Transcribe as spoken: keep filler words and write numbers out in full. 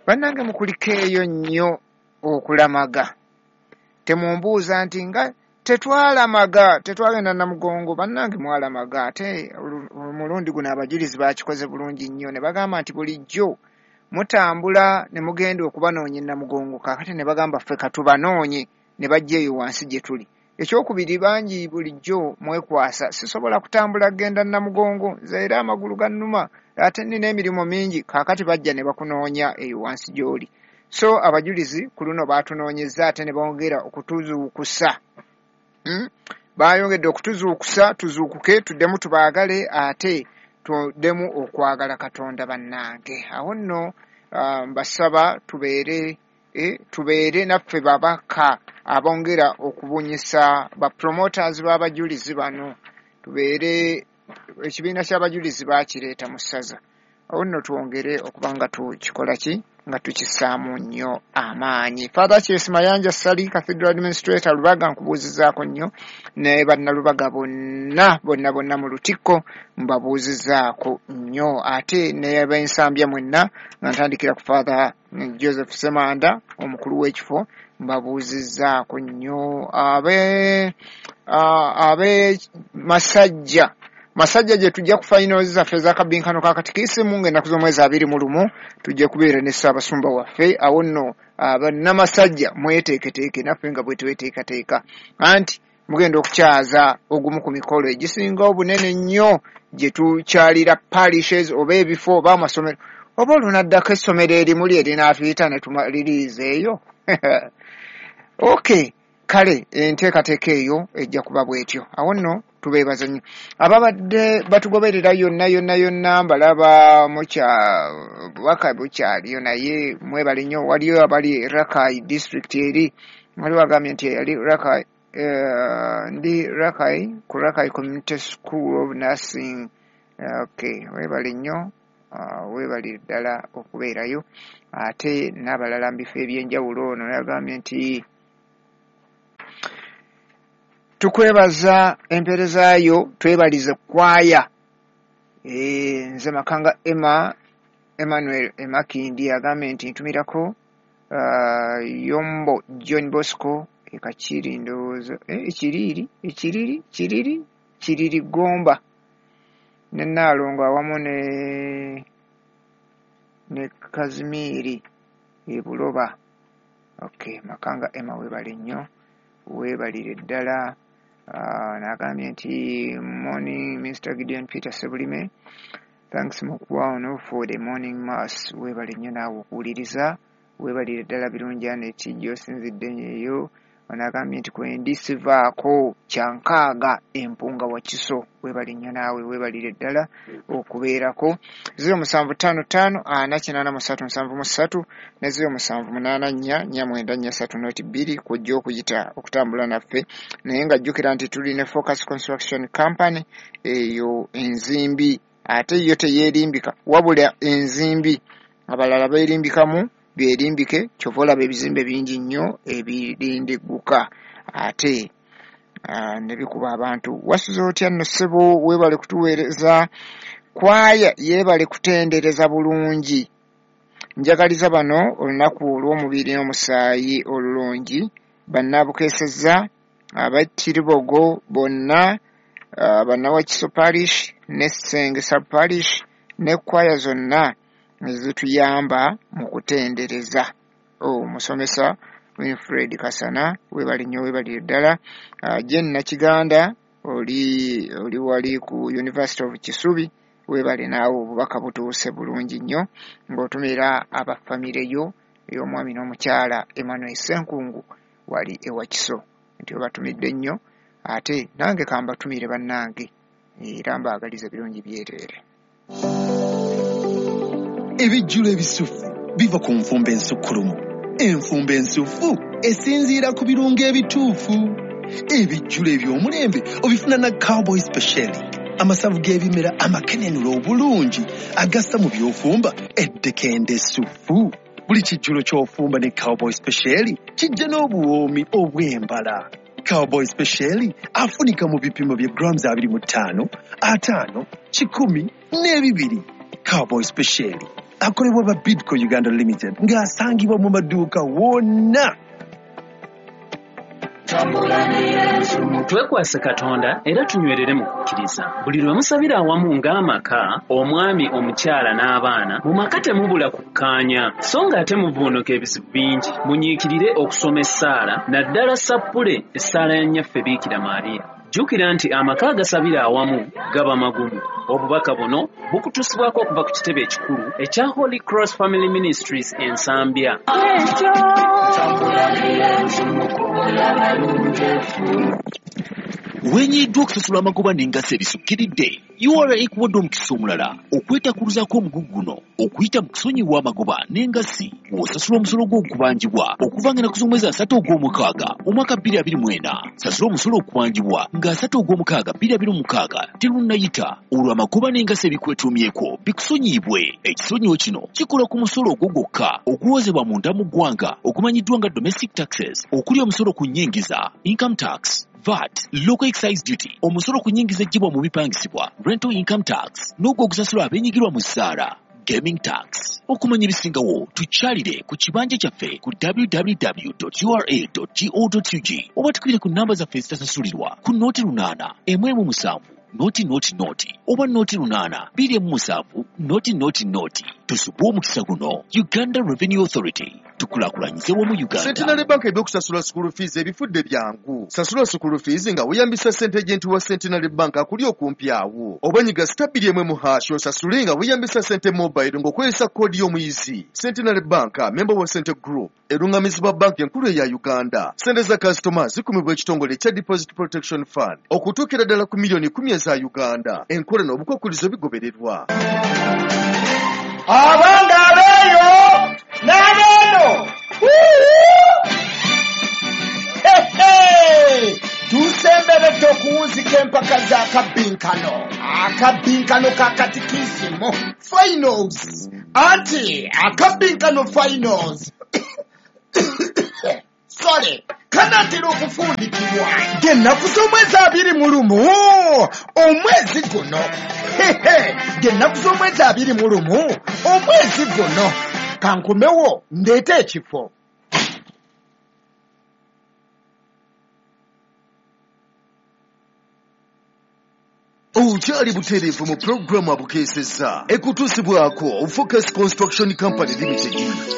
bannange mukulikeeyo nnyo okulamaga. Temumbuuza nti nga tetwalamaga tetwagenda Namugongo. Bannange mwalamaga ate omulundi guno abajulizi bakikoze bulungi nnyo ne bagamba nti bulijjo mutambula ne mugenda okubanoonya Namugongo kaakati ne bagamba ffe katubanoonye ne bajja eyo wansi gye tuli. Ekyokubiri bangi bulijjo mwekwasa sisobola kutambula genda Namugongo nze era amagulu gannuma ate nina emirimu mingi kaakati bajja ne bakunoonya eyo wansi gy'oli. So abajulizi ku luno baatunoonyeza ate ne bongera okutuzuukusa. Hmm? Bayongedde okutuzuukusa tuzuukuke tuddemu tubaagale ate tuddemu okwagala Katonda bannange. Awo nno mbasaba um, tubeere eh, tubeere naffe babaka abongera okubunyisa ba promoters b'abajulizi bano. Tubeere ekibiina ky'abajulizi bakireeta mu ssaza. Awo nno twongere okuba nga tukikola ki nga tukissaamu nnyo amaanyi. Father Chesi Mayanja Sali Cathedral Administrator Lubaga nkubuuzizaako nnyo ne bannalubaga bonna bonna bonna mu lutikko mbabuuzizaako nnyo ate ne b'ensambya mwenna nga ntandikira ku Father Joseph Semanda omukulu w'ekifo mbabuuzizaako nnyo. abe abe masajja Masajja gye tujja ku finals zaffe za kabinkano ka katikisimu ng'ennaku z'omwezi abiri mu lumu tujja kubeera ne Ssaabasumba waffe. Awo nno bannamasajja mweteeketeeke naffe nga bwe tweteekateeka anti mugenda okukyaza ogumu ku mikolo egisinga obunene nnyo gye tukyalira parishes oba ebifo oba amasomero oba olunaddako essomero erimu lye linaatuyita ne tumaliriza eyo. Okay, kale enteekateeka eyo ejja kuba bw'etyo. Awo nno tubeebaza nnyo ababadde batugoberera yonna yonna yonna mbalaba mukya bubaka bukyaliyo naye mwebale nnyo. Waliyo abali Rakai district eri waliwo agambye nti yali Rakai uh, ndi Rakai ku Rakai Community School of Nursing. Okay, webale nnyo uh, webali ddala okubeerayo ate n'abalala mu bifo eby'enjawulo. Ono yagambye nti tukwebaza emperezaayo twebalize kwaya. E, nze Makanga Emma Emmanuel Emakindi agambye nti ntumirako uh, Yombo John Bosco ekakiri ndowooza ekiriri ekiriri kiriri kiriri Gomba ne Naalongo awamu ne ne Kazimiri e Buloba. Okay, Makanga Emma webale nnyo webalire ddala. Uh, nagambye nti morning Mister Gideon Peter Sebulime, thanks mukwano for the morning mass. Webale nnyo naawe okuwuliriza webalire ddala birungi aneti gy'osinzidde eyo. Onagambye nti kwendisivaako kyankaaga empunga Wakiso. Webale nnyo naawe webalire ddala okubeerako. zero musanvu ttaano ttaano ana kinaana mu ssatu nsanvu mu ssatu ne zero musanvu munaana nnya nnya mwenda nnya ssatu noti bbiri kujja okuyita okutambula naffe. Naye nga jjukira nti tuli ne Focus Construction Company eyo enzimbi ate yo teyeerimbika wabula enzimbi abalala beerimbikamu byerimbike kyova olaba ebizimbe bingi nnyo ebirindigguka ate uh, ne bikuba abantu. Wasuze otya nno ssebo weebale kutuweereza kwaya yeebale kutendereza bulungi. Njagaliza bano olunaku olw'omubiri n'omusaayi olulungi bannaabukeesezza abattiribogo bonna uh, bannawakiso parish ne Senge sub parish ne kwaya zonna ezituyamba mu kutendereza. Oh, musomesa Winfred Kasana webali nnyo webali ddala. Uh, Jen Nakiganda oli oli wali ku University of Kisubi webali naawe obubaka butuuse bulungi nnyo ng'otumira abafamire yo ey'omwami n'omukyala Emmanuel Senkungu wali ewakiso nti obatumidde nnyo ate nange kambatumire bannange era mbaagaliza birungi byereere. Ebijjulo ebisufu biva ku nfumba ensukkulumu. Enfumba ensufu esinziira ku birungo ebituufu. Ebijjulo eby'omulembe obifuna na Cowboy Special. Amasavu g'ebimera amakenenula obulungi agassa mu by'ofumba eddekende essufu. Buli kijjulo ky'ofumba ne Cowboy Special kijja n'obuwoomi obw'embala. Cowboy Special afunika mu bipimo bya grams abiri mu ttaano, ataano, kikumi n'ebibiri. Cowboy Special akolebwa ba Bidco Uganda Limited ng'asangibwa mu maduuka wonna. Twekwase Katonda era tunywerere mu kukkiriza. Buli lwe musabira awamu ng'amaka, omwami, omukyala n'abaana, mu maka temubula kukkaanya, so ng'ate muvuunuka ebizibu bingi. Munyiikirire okusoma essaala, naddala sappule essaala ya nnyaffe Biikira Maariya. Jjukira nti amaka agasabira awamu gaba magumu. Obubaka buno bukutusibwako okuva ku kitebe ekikulu ekya Holy Cross Family Ministries Ensambya. Wenyiddwa okusasula amagoba n'engassi ebisukkiridde, U R A ekuwadde omukisa omulala okwetakuluzaako omugugu guno okuyita mu kusonyiwa amagoba n'engassi w'osasula omusolo gw'okubangibwa okuva nga ennaku z'omwezi asatu ogw'omukaaga omwaka bbiri abiri mu ena. Sasula omusolo okubangibwa nga asatu ogw'omukaaga bbiri abiri mu mukaaga terunnayita olwo amagoba n'engassi ebikwetuumyeko bikusonyiibwe. Ekisonyiwo kino kikola ku musolo ogwo gwokka oguwoozebwa munda mu ggwanga ogumanyiddwa nga domestic taxes, okuli omusolo ku nnyingiza income tax, V A T, local excise duty, omusolo ku nnyingiza eggyibwa mu bipangisibwa rental income tax, n'ogwo ogusasulwa abeenyigirwa mu ssaala gaming tax. Okumanya ebisingawo tukyalire ku kibanja kyaffe ku w w w dot u r a dot go dot u g oba tukubire ku nnamba zaffe ezitasasulirwa ku nooti lunaana emu emu musanvu noti noti noti oba noti lunaana bbiri emu musanvu noti noti noti. Tusubwe omukisa guno. Uganda Revenue Authority, tukulaakulanyize wamu Uganda. Centenary Bank ebyokusasula school fees ebifudde byangu. Sasula school fees nga weeyambisa ssente agent wa Centenary Bank akuli okumpi awo. Oba nyiga stabili emwe mu hash osasule nga weeyambisa ssente mobile ng'okozesa koodi y'omuyizi. Centenary Bank, member wa Cente Group, erungamizibwa bank enkulu eya Uganda. Ssente za customers zikumibwa ekitongole ekya Deposit Protection Fund okutuukira ddala ku miliyoni kumi eza Uganda. Enkola n'obukwakkulizo bigobererwa. Abanga abeeyo n'abeeno tusemberedde okuwunzika empaka za akabinkano akabinkano ka katikisimu finals anti akabinkano finals sorry kanatera okufundikibwa ng'ennaku z'omwezi abiri mu lumu omwezi guno ng'ennaku z'omwezi abiri mu lumu omwezi guno kankomewo ndeeta ekifo. Okyali butereevu mu pulogulaamu abukeesezza ekutuusibwako Focus Construction Company Limited.